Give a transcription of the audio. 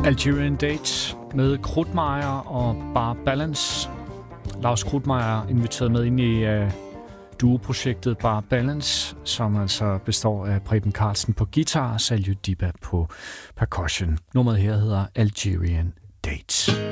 Algerian Dates med Krudtmeier og Bar Balance. Lars Krudtmeier inviteret med ind i duoprojektet Bar Balance, som altså består af Preben Carlsen på guitar og Salju Diba på percussion. Nummeret her hedder Algerian Dates.